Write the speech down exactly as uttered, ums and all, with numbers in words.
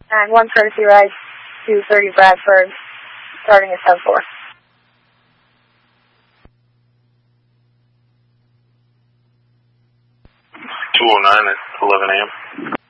And one courtesy ride to thirty Bradford, starting at ten four. two oh nine at eleven a.m.